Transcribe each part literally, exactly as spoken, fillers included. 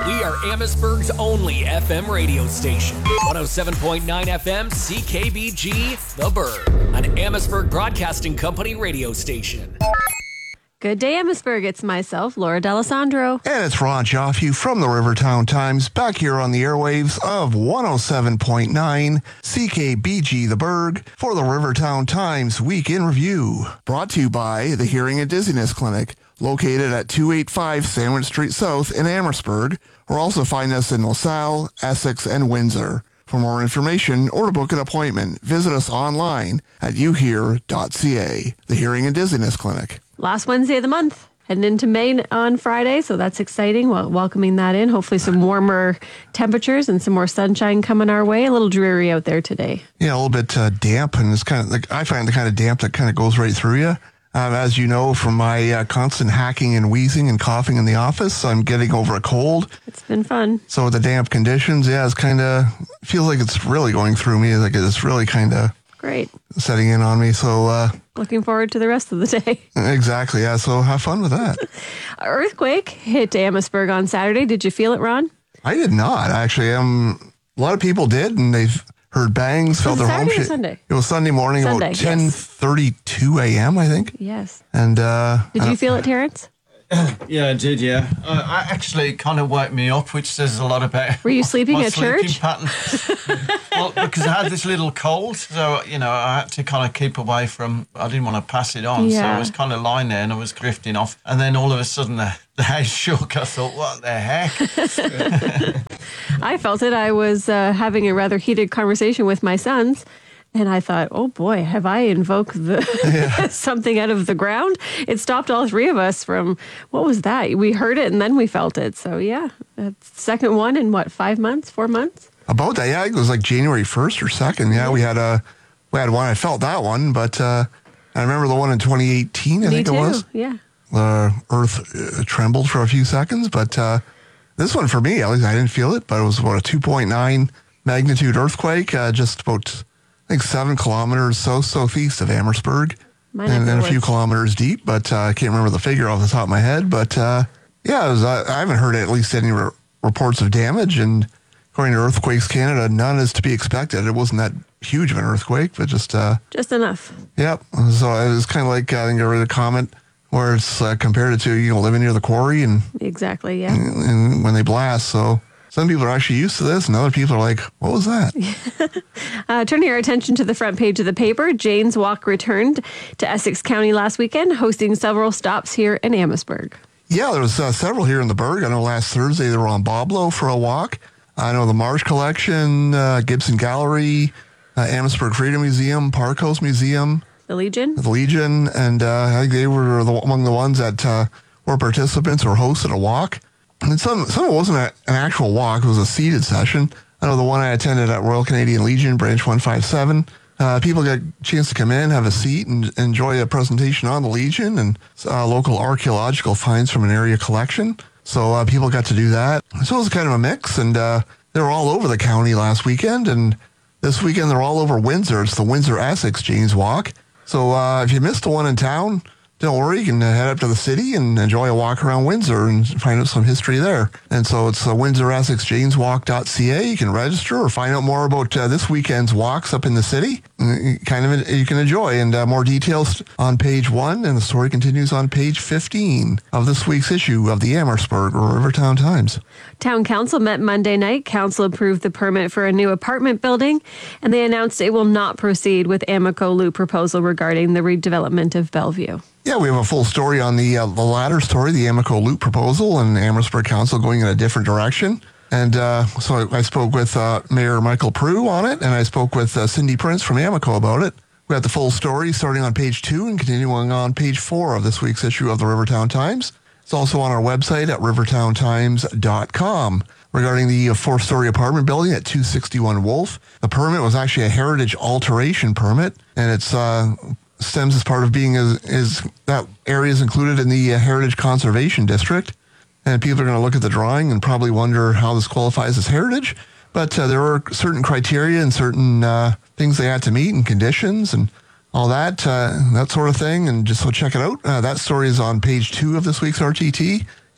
We are Amherstburg's only F M radio station. one oh seven point nine F M C K B G, The Burg, an Amherstburg Broadcasting Company radio station. Good day, Amherstburg. It's myself, Laura D'Alessandro. And it's Ron Joffe from the Rivertown Times, back here on the airwaves of one oh seven point nine C K B G The Burg for the Rivertown Times Week in Review. Brought to you by the Hearing and Dizziness Clinic, located at two eighty-five Sandwich Street South in Amherstburg, or also find us in LaSalle, Essex, and Windsor. For more information or to book an appointment, visit us online at u hear dot c a. The Hearing and Dizziness Clinic. Last Wednesday of the month, heading into May on Friday, so that's exciting. Well, welcoming that in. Hopefully some warmer temperatures and some more sunshine coming our way. A little dreary out there today. Yeah, a little bit uh, damp, and it's kind of like, I find the kind of damp that kind of goes right through you. Um, as you know, from my uh, constant hacking and wheezing and coughing in the office, I'm getting over a cold. It's been fun. So with the damp conditions, yeah, it's kind of, feels like it's really going through me. Like it's really kind of great setting in on me. So uh, looking forward to the rest of the day. Exactly, yeah. So have fun with that. Earthquake hit Amherstburg on Saturday. Did you feel it, Ron? I did not, actually. Um, a lot of people did, and they've heard bangs, felt Was it their home Saturday or shake. Sunday? It was Sunday morning, Sunday, about ten thirty-two a.m., I think. Yes. And uh, Did you feel it, Terrence? Yeah, I did, yeah. Uh, I actually kind of woke me up, which says a lot about Were you sleeping my at sleeping church? pattern. Well, because I had this little cold, so, you know, I had to kind of keep away from, I didn't want to pass it on, so Yeah. I was kind of lying there and I was drifting off. And then all of a sudden the, the house shook. I thought, what the heck? I felt it. I was uh, having a rather heated conversation with my sons, and I thought, oh boy, have I invoked the something out of the ground? It stopped all three of us from, what was that? We heard it and then we felt it. So yeah, that's second one in what, five months, four months? About that, yeah, it was like January first or second. Yeah, we had a, we had one. I felt that one, but uh, I remember the one in twenty eighteen, I Me think too. it was. Yeah. The earth uh, trembled for a few seconds, but uh, this one for me, at least I didn't feel it, but it was about a two point nine magnitude earthquake, uh, just about, I think, seven kilometers south-southeast of Amherstburg, Mine and then a was- few kilometers deep, but uh, I can't remember the figure off the top of my head. But uh, yeah, it was, uh, I haven't heard at least any re- reports of damage, and according to Earthquakes Canada, none is to be expected. It wasn't that huge of an earthquake, but just, uh, Just enough. yep. So it was kind of like, I think I read a comment where it's uh, compared it to, you know, living near the quarry and, Exactly, yeah. and when they blast. So some people are actually used to this, and other people are like, what was that? Uh, turning our attention to the front page of the paper, Jane's Walk returned to Essex County last weekend, hosting several stops here in Amherstburg. Yeah, there was uh, several here in the Burg. I know last Thursday they were on Boblo for a walk. I know the Marsh Collection, uh, Gibson Gallery, uh, Amherstburg Freedom Museum, Park House Museum, The Legion? the Legion, and uh, I think they were the, among the ones that uh, were participants or hosted a walk. And some, some of it wasn't a, an actual walk. It was a seated session. I know the one I attended at Royal Canadian Legion, Branch one fifty-seven. Uh, people got a chance to come in, have a seat, and enjoy a presentation on the Legion and uh, local archaeological finds from an area collection. So uh, people got to do that. So it was kind of a mix, and uh, they were all over the county last weekend, and this weekend they're all over Windsor. It's the Windsor-Essex Jane's Walk. So uh, if you missed the one in town, don't worry, you can uh, head up to the city and enjoy a walk around Windsor and find out some history there. And so it's uh, windsor essex janes walk dot c a. You can register or find out more about uh, this weekend's walks up in the city. Uh, Kind of you can enjoy. And uh, more details on page one, and the story continues on page fifteen of this week's issue of the Amherstburg or Rivertown Times. Town Council met Monday night. Council approved the permit for a new apartment building, and they announced it will not proceed with Amico Loop proposal regarding the redevelopment of Bellevue. Yeah, we have a full story on the uh, the latter story, the Amico Loop proposal, and Amherstburg Council going in a different direction. And uh, so I, I spoke with uh, Mayor Michael Prue on it, and I spoke with uh, Cindy Prince from Amico about it. We got the full story starting on page two and continuing on page four of this week's issue of the Rivertown Times. It's also on our website at rivertown times dot com. Regarding the uh, four-story apartment building at two sixty-one Wolf, the permit was actually a heritage alteration permit, and it's uh, stems as part of being is, is that area is included in the uh, Heritage Conservation District. And people are going to look at the drawing and probably wonder how this qualifies as heritage. But uh, there are certain criteria and certain uh, things they had to meet and conditions and all that, uh, that sort of thing. And just so check it out. Uh, that story is on page two of this week's R T T.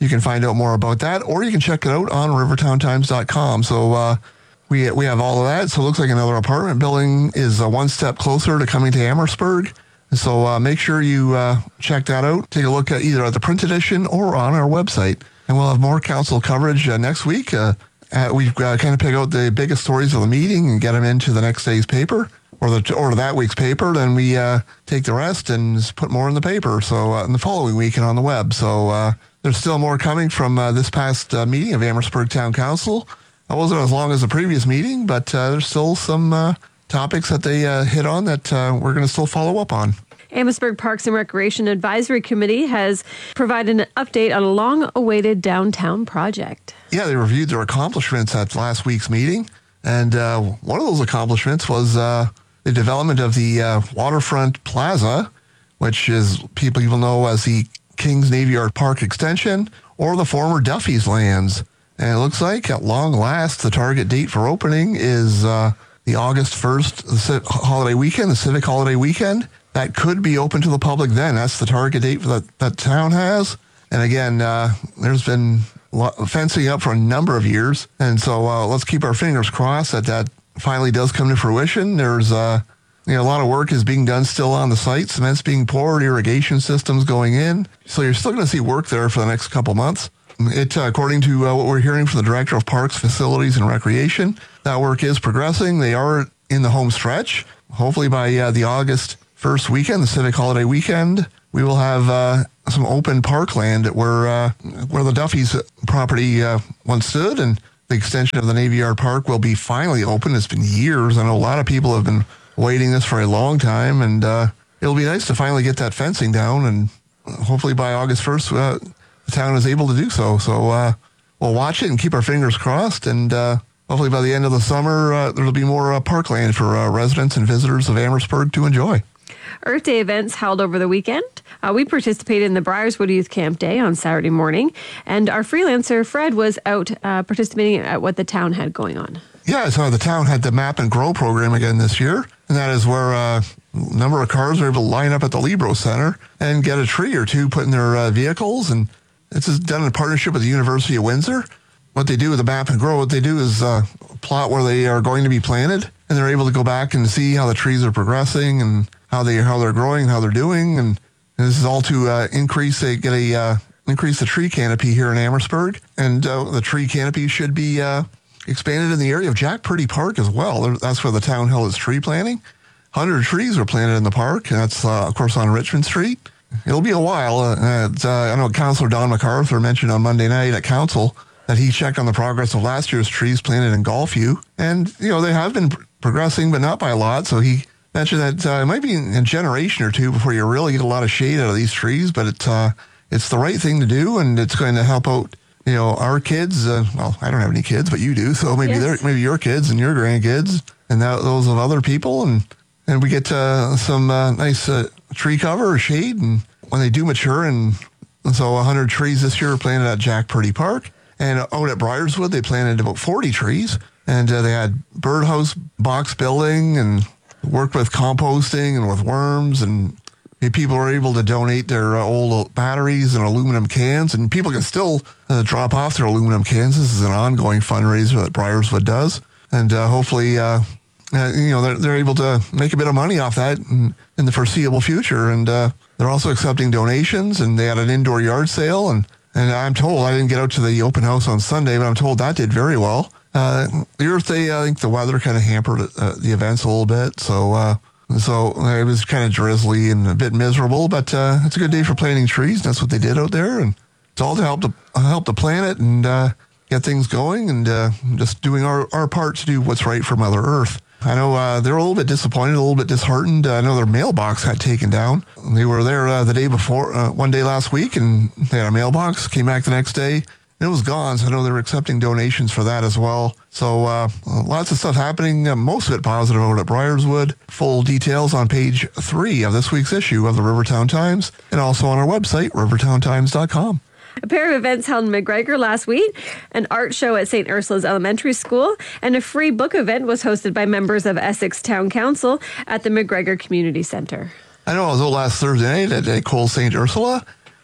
you can find out more about that, or you can check it out on rivertown times dot com. So uh, we we have all of that. So it looks like another apartment building is uh, one step closer to coming to Amherstburg. So uh, make sure you uh, check that out. Take a look at either at the print edition or on our website. And we'll have more council coverage uh, next week. Uh, uh, we've uh, kind of pick out the biggest stories of the meeting and get them into the next day's paper or the or that week's paper. Then we uh, take the rest and just put more in the paper. So uh, in the following week and on the web. So uh, there's still more coming from uh, this past uh, meeting of Amherstburg Town Council. It wasn't as long as the previous meeting, but uh, there's still some uh, topics that they uh, hit on that uh, we're going to still follow up on. Amherstburg Parks and Recreation Advisory Committee has provided an update on a long-awaited downtown project. Yeah, they reviewed their accomplishments at last week's meeting, and uh, one of those accomplishments was uh, the development of the uh, Waterfront Plaza, which is people people know as the Kings Navy Yard Park Extension or the former Duffy's lands. And it looks like at long last, the target date for opening is uh, the August first the holiday weekend, the civic holiday weekend. That could be open to the public then. That's the target date that that town has. And again, uh, there's been fencing up for a number of years. And so uh, let's keep our fingers crossed that that finally does come to fruition. There's uh, you know, a lot of work is being done still on the site. Cement's being poured, irrigation systems going in. So you're still going to see work there for the next couple months. It, uh, according to uh, what we're hearing from the Director of Parks, Facilities, and Recreation, that work is progressing. They are in the home stretch. Hopefully by uh, the August first weekend, the civic holiday weekend, we will have uh, some open parkland where uh, where the Duffy's property uh, once stood, and the extension of the Navy Yard Park will be finally open. It's been years. I know a lot of people have been waiting this for a long time, and uh, it'll be nice to finally get that fencing down, and hopefully by August first, uh, the town is able to do so. So uh, we'll watch it and keep our fingers crossed, and uh, hopefully by the end of the summer, uh, there'll be more uh, parkland for uh, residents and visitors of Amherstburg to enjoy. Earth Day events held over the weekend. Uh, we participated in the Briarswood Youth Camp Day on Saturday morning, and our freelancer, Fred, was out uh, participating at what the town had going on. Yeah, so the town had the Map and Grow program again this year, and that is where uh, a number of cars are able to line up at the Libro Center and get a tree or two put in their uh, vehicles, and this is done in partnership with the University of Windsor. What they do with the Map and Grow, what they do is uh, plot where they are going to be planted, and they're able to go back and see how the trees are progressing and how they how they're growing, how they're doing, and, and this is all to uh, increase they get a uh, increase the tree canopy here in Amherstburg, and uh, the tree canopy should be uh, expanded in the area of Jack Purdy Park as well. That's where the town held its tree planting. one hundred trees were planted in the park, and that's uh, of course on Richmond Street. It'll be a while. Uh, uh, I know Councillor Don MacArthur mentioned on Monday night at council that he checked on the progress of last year's trees planted in Golfview, and you know they have been pr- progressing, but not by a lot. So he mentioned that uh, it might be a generation or two before you really get a lot of shade out of these trees, but it's uh, it's the right thing to do, and it's going to help out, you know, our kids. Uh, well, I don't have any kids, but you do, so maybe Yes. they're maybe your kids and your grandkids, and that, those of other people, and and we get uh, some uh, nice uh, tree cover or shade, and when they do mature, and, and so one hundred trees this year are planted at Jack Purdy Park, and out at Briarswood they planted about forty trees, and uh, they had birdhouse box building and worked with composting and with worms, and people are able to donate their uh, old batteries and aluminum cans, and people can still uh, drop off their aluminum cans. This is an ongoing fundraiser that Briarswood does, and uh, hopefully, uh, uh, you know, they're, they're able to make a bit of money off that in, in the foreseeable future, and uh, they're also accepting donations, and they had an indoor yard sale, and, and I'm told, I didn't get out to the open house on Sunday, but I'm told that did very well. Uh, the Earth Day, I think the weather kind of hampered uh, the events a little bit, so uh, so it was kind of drizzly and a bit miserable. But uh, it's a good day for planting trees. And that's what they did out there, and it's all to help the help the planet and uh, get things going, and uh, just doing our, our part to do what's right for Mother Earth. I know uh, they're a little bit disappointed, a little bit disheartened. Uh, I know their mailbox got taken down. They were there uh, the day before, uh, one day last week, and they had a mailbox. Came back the next day. It was gone, so I know they're accepting donations for that as well. So uh, lots of stuff happening, uh, most of it positive over at Briarswood. Full details on page three of this week's issue of the Rivertown Times, and also on our website, rivertown times dot com. A pair of events held in McGregor last week, an art show at Saint Ursula's Elementary School, and a free book event was hosted by members of Essex Town Council at the McGregor Community Centre. I know I was out last Thursday night at, at Cole Saint Ursula.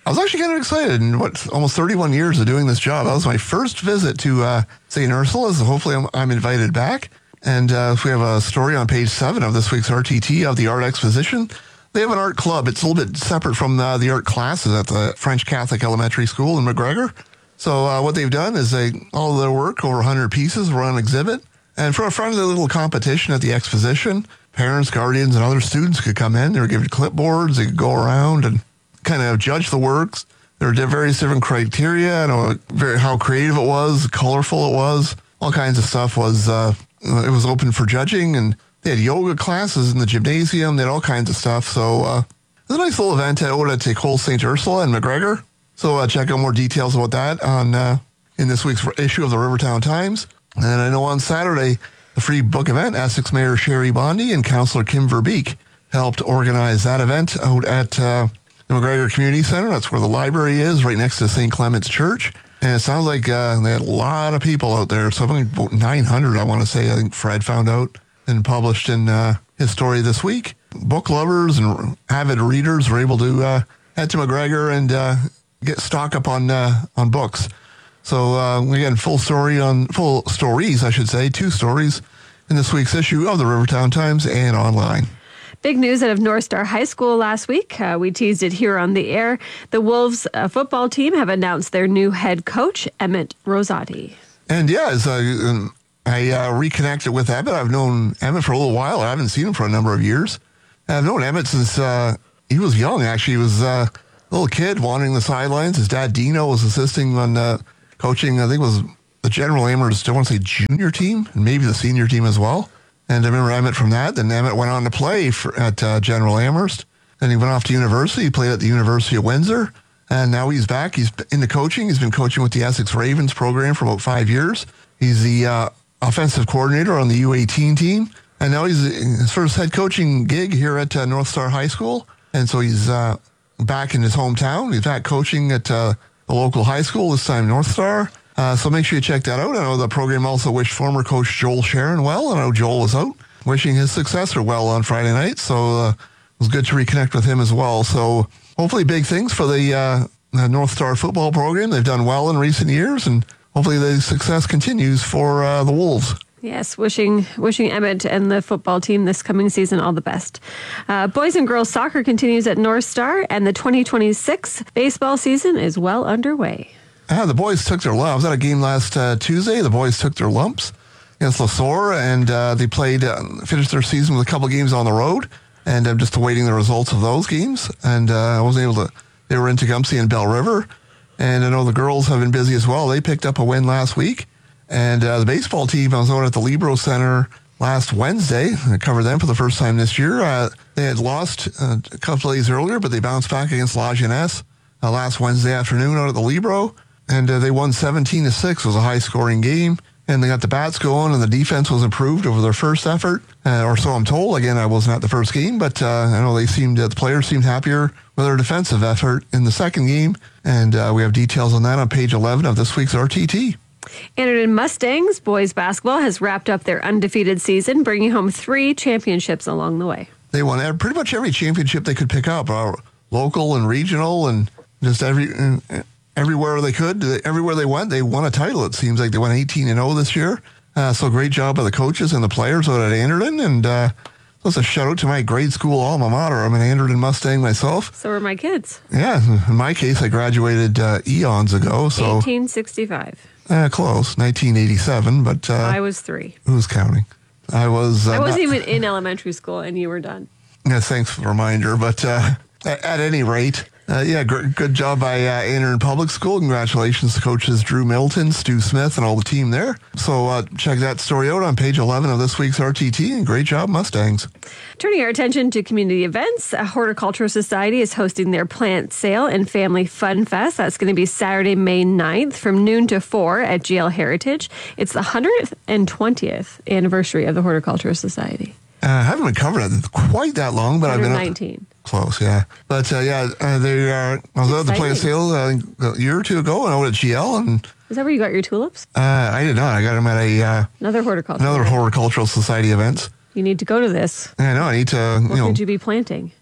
I was actually kind of excited. In what, almost thirty-one years of doing this job, that was my first visit to uh, Saint Ursula's. Hopefully I'm, I'm invited back. And uh, we have a story on page seven of this week's R T T of the Art Exposition. They have an art club. It's a little bit separate from uh, the art classes at the French Catholic Elementary School in McGregor. So uh, what they've done is they all of their work, over one hundred pieces, were on exhibit. And for a friendly little competition at the exposition, parents, guardians, and other students could come in. They were given clipboards. They could go around and kind of judge the works. There were various different criteria, you know, very, how creative it was, colorful it was, all kinds of stuff was, uh, it was open for judging. And they had yoga classes in the gymnasium. They had all kinds of stuff. So uh, it was a nice little event at Oda to Cole Saint Ursula in McGregor. So uh, check out more details about that on uh, in this week's issue of the Rivertown Times. And I know on Saturday, the free book event, Essex Mayor Sherry Bondi and Councillor Kim Verbeek helped organize that event out at uh, the McGregor Community Centre. That's where the library is, right next to Saint Clement's Church. And it sounds like uh, they had a lot of people out there. Something about nine hundred, I want to say. I think Fred found out and published in uh, his story this week. Book lovers and avid readers were able to uh, head to McGregor and uh, get stock up on uh, on books. So uh, again, full story on full stories, I should say, two stories in this week's issue of the Rivertown Times and online. Big news out of North Star High School last week. Uh, we teased it here on the air. The Wolves uh, football team have announced their new head coach, Emmett Rosati. And yeah, as I, I uh, reconnected with Emmett. I've known Emmett for a little while. I haven't seen him for a number of years. I've known Emmett since uh, he was young, actually. He was uh, a little kid wandering the sidelines. His dad, Dino, was assisting on uh, coaching, I think it was the General Amherst, I want to say junior team, and maybe the senior team as well. And I remember Emmett from that. Then Emmett went on to play for, at uh, General Amherst. Then he went off to university. He played at the University of Windsor. And now he's back. He's into coaching. He's been coaching with the Essex Ravens program for about five years. He's the uh, offensive coordinator on the U eighteen team. And now he's in his first head coaching gig here at uh, North Star High School. And so he's uh, back in his hometown. He's back coaching at uh, the local high school, this time North Star. Uh, so make sure you check that out. I know the program also wished former coach Joel Sharon well. I know Joel was out wishing his successor well on Friday night. So uh, it was good to reconnect with him as well. So hopefully big things for the uh, North Star football program. They've done well in recent years, and hopefully the success continues for uh, the Wolves. Yes, wishing wishing Emmett and the football team this coming season all the best. Uh, boys and girls soccer continues at North Star, and the twenty twenty-six baseball season is well underway. Yeah, the boys took their lumps. I was at a game last uh, Tuesday. The boys took their lumps against LaSalle, and uh, they played, uh, finished their season with a couple games on the road, and I'm just awaiting the results of those games. And uh, I wasn't able to, they were in Tecumseh and Bell River, and I know the girls have been busy as well. They picked up a win last week, and uh, the baseball team, I was out at the Libro Center last Wednesday. I covered them for the first time this year. Uh, they had lost uh, a couple of days earlier, but they bounced back against La Jeunesse uh, last Wednesday afternoon out at the Libro. And uh, they won seventeen to six. It was a high-scoring game. And they got the bats going, and the defense was improved over their first effort, uh, or so I'm told. Again, I wasn't at the first game, but uh, I know they seemed, uh, the players seemed happier with their defensive effort in the second game. And uh, we have details on that on page eleven of this week's R T T. Anderton Mustangs boys basketball has wrapped up their undefeated season, bringing home three championships along the way. They won pretty much every championship they could pick up, uh, local and regional, and just every... Uh, Everywhere they could, everywhere they went, they won a title. It seems like they went eighteen and oh this year. Uh, so great job by the coaches and the players out at Anderton. And uh, that's a shout out to my grade school alma mater. I'm an Anderton Mustang myself. So are my kids. Yeah, in my case, I graduated uh, eons ago. So eighteen sixty-five. Uh, close, nineteen eighty-seven. But uh, I was three. Who's counting? I was. Uh, I wasn't not, even in elementary school, and you were done. Yeah, thanks for the reminder. But uh, at, at any rate. Uh, yeah, gr- good job by uh, Anderton Public School. Congratulations to coaches Drew Milton, Stu Smith, and all the team there. So uh, check that story out on page eleven of this week's R T T. And great job, Mustangs. Turning our attention to community events, a Horticultural Society is hosting their plant sale and family fun fest. That's going to be Saturday, May ninth from noon to four at G L Heritage. It's the one hundred twentieth anniversary of the Horticultural Society. Uh, I haven't been covering it quite that long, but I've been... one hundred nineteen. Close, yeah. But uh, yeah, uh, they are. I was at the plant sale uh, a year or two ago, and I went at G L. And is that where you got your tulips? Uh, I did not. I got them at a uh, another horticultural another horticultural society event. You need to go to this. I know. I need to. What you know, could you be planting?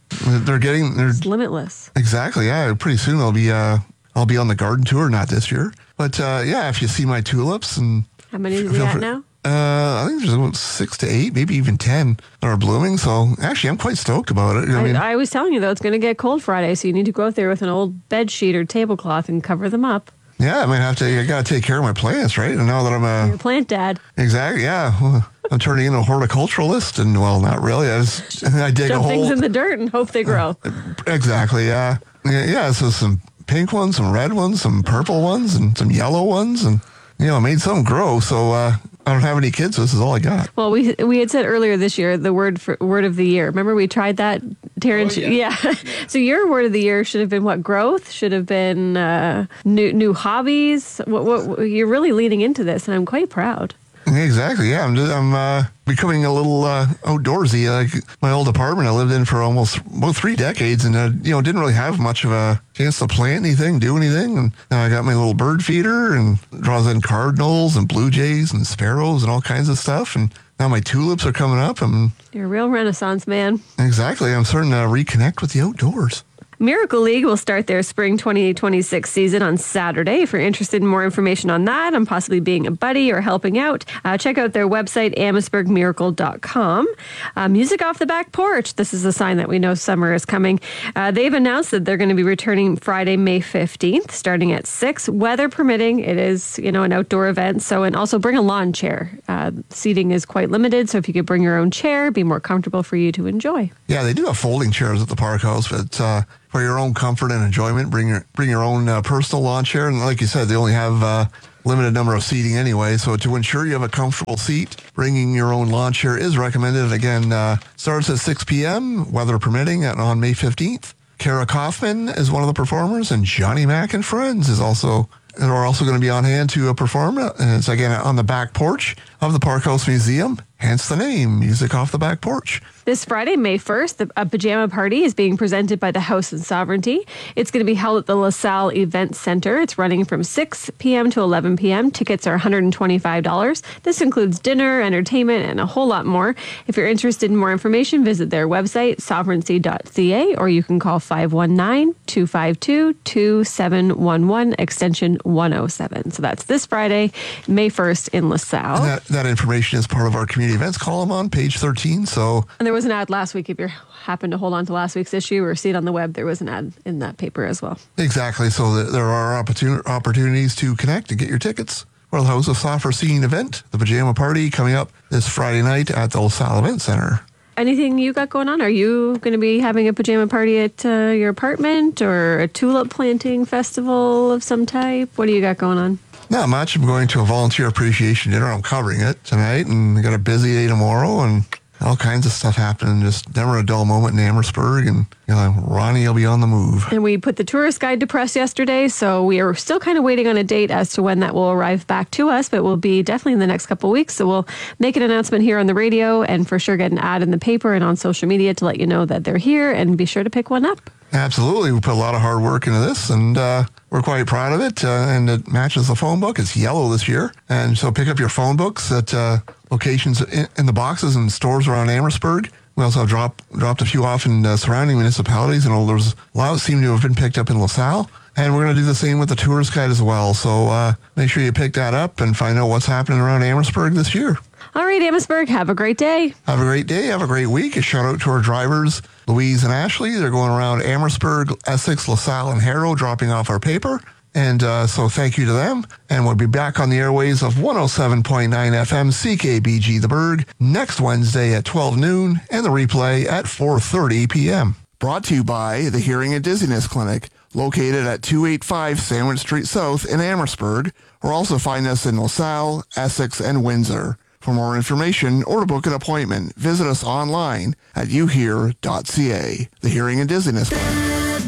They're getting they're It's limitless. exactly yeah. Pretty soon I'll be uh, I'll be on the garden tour, not this year, but uh, yeah. If you see my tulips and How many is feel he at free- now? Uh, I think there's about six to eight, maybe even ten that are blooming. So actually, I'm quite stoked about it. I mean, I, I was telling you, though, it's going to get cold Friday, so you need to go out there with an old bed sheet or tablecloth and cover them up. yeah, I might have to. I got to take care of my plants, right? And now that I'm a Your plant dad. exactly, yeah, well, I'm turning into a horticulturalist, and well, not really. I just I dig a Dump things hole. in the dirt and hope they grow. Exactly, yeah, yeah. yeah so some pink ones, some red ones, some purple ones, and some yellow ones, and you know, I made some grow. So uh, I don't have any kids. So this is all I got. Well, we we had said earlier this year the word for word of the year. Remember we tried that, Terrence? Oh, yeah. yeah. So your word of the year should have been what? Growth? Should have been uh, new new hobbies. What, what you're really leaning into this, and I'm quite proud. Exactly. Yeah, I'm just, I'm uh, becoming a little uh, outdoorsy. Like my old apartment I lived in for almost about three decades, and uh, you know didn't really have much of a chance to plant anything, do anything. And now I got my little bird feeder and draws in cardinals and blue jays and sparrows and all kinds of stuff. And now my tulips are coming up. And You're a real Renaissance man. exactly, I'm starting to reconnect with the outdoors. Miracle League will start their spring twenty twenty-six season on Saturday. If you're interested in more information on that and possibly being a buddy or helping out, uh, check out their website, amherstburg miracle dot com. Uh, music off the back porch. This is a sign that we know summer is coming. Uh, they've announced that they're going to be returning Friday, May fifteenth, starting at six, weather permitting. It is, you know, an outdoor event. So, and also bring a lawn chair. Uh, seating is quite limited. So if you could bring your own chair, be more comfortable for you to enjoy. Yeah, they do have folding chairs at the park house, but uh, for your own comfort and enjoyment, bring your bring your own uh, personal lawn chair. And like you said, they only have uh, limited number of seating anyway. So to ensure you have a comfortable seat, bringing your own lawn chair is recommended. Again, uh, starts at six p.m., weather permitting, at, on May fifteenth. Kara Kaufman is one of the performers, and Johnny Mac and Friends is also are also going to be on hand to uh, perform. And it's again on the back porch of the Park House Museum, hence the name, Music Off the Back Porch. This Friday, May first, the, a pajama party is being presented by the House and Sovereignty. It's going to be held at the LaSalle Event Center. It's running from six p.m. to eleven p.m. Tickets are one hundred twenty-five dollars. This includes dinner, entertainment, and a whole lot more. If you're interested in more information, visit their website, sovereignty dot c a, or you can call five one nine, two five two, two seven one one, extension one oh seven. So that's this Friday, May first in LaSalle. And that, that information is part of our community events column on page thirteen. So And there was an ad last week. If you happen to hold on to last week's issue or see it on the web, there was an ad in that paper as well. exactly. So th- there are opportun- opportunities to connect and get your tickets for the House of Software Singing event, the pajama party coming up this Friday night at the LaSalle Event Center. Anything you got going on? Are you going to be having a pajama party at uh, your apartment or a tulip planting festival of some type? What do you got going on? Not much. I'm going to a volunteer appreciation dinner. I'm covering it tonight, and I got a busy day tomorrow, and all kinds of stuff happening. Just never a dull moment in Amherstburg, and you know, Ronnie will be on the move. And we put the tourist guide to press yesterday, so we are still kind of waiting on a date as to when that will arrive back to us, but will be definitely in the next couple of weeks. So we'll make an announcement here on the radio and for sure get an ad in the paper and on social media to let you know that they're here, and be sure to pick one up. Absolutely. We put a lot of hard work into this, and uh, we're quite proud of it. Uh, and it matches the phone book. It's yellow this year. And so pick up your phone books at uh, locations in, in the boxes and stores around Amherstburg. We also have drop, dropped a few off in uh, surrounding municipalities, and there's a lot seem to have been picked up in LaSalle. And we're going to do the same with the tourist guide as well. So uh, make sure you pick that up and find out what's happening around Amherstburg this year. All right, Amherstburg, have a great day. Have a great day. Have a great week. A shout out to our drivers, Louise and Ashley. They're going around Amherstburg, Essex, LaSalle, and Harrow, dropping off our paper. And uh, so thank you to them. And we'll be back on the airways of one oh seven point nine F M C K B G The Berg next Wednesday at twelve noon and the replay at four thirty p.m. Brought to you by the Hearing and Dizziness Clinic, located at two eighty-five Sandwich Street South in Amherstburg, or also find us in LaSalle, Essex, and Windsor. For more information or to book an appointment, visit us online at u hear dot c a. The Hearing and Dizziness Clinic.